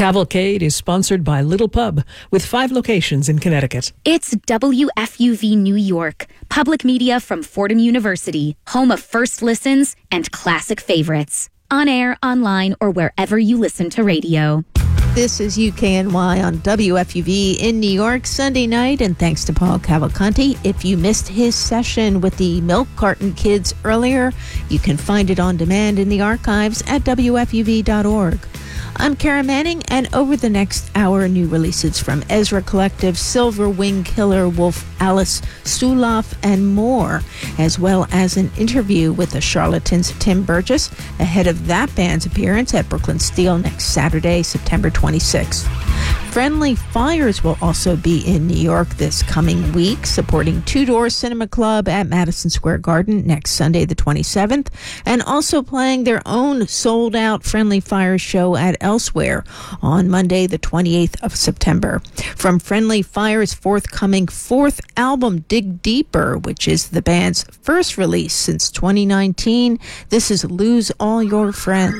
Cavalcade is sponsored by Little Pub, with 5 locations in Connecticut. It's WFUV New York, public media from Fordham University, home of first listens and classic favorites. On air, online, or wherever you listen to radio. This is UKNY on WFUV in New York Sunday night, and thanks to Paul Cavalcanti. If you missed his session with the Milk Carton Kids earlier, you can find it on demand in the archives at WFUV.org. I'm Kara Manning, and over the next hour, new releases from Ezra Collective, Silver Wing Killer, Wolf Alice, Suloff, and more, as well as an interview with the Charlatans' Tim Burgess ahead of that band's appearance at Brooklyn Steel next Saturday, September 26th. Friendly Fires will also be in New York this coming week, supporting Two Door Cinema Club at Madison Square Garden next Sunday, the 27th, and also playing their own sold-out Friendly Fires show at Elsewhere on Monday, the 28th of September. From Friendly Fire's forthcoming 4th album, Dig Deeper, which is the band's first release since 2019, this is Lose All Your Friends.